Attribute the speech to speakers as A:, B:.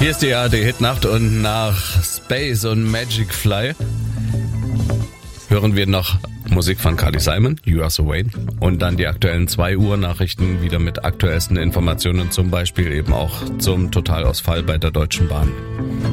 A: Hier ist die ARD Hitnacht und nach Space und Magic Fly hören wir noch Musik von Carly Simon, You Are So Vain, und dann die aktuellen 2 Uhr Nachrichten wieder mit aktuellsten Informationen, zum Beispiel eben auch zum Totalausfall bei der Deutschen Bahn.